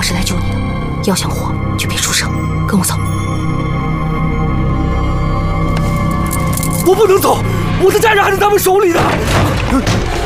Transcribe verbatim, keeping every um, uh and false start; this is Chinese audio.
是来救你的，要想活就别出声，跟我走。 我不能走，我的家人还在他们手里呢。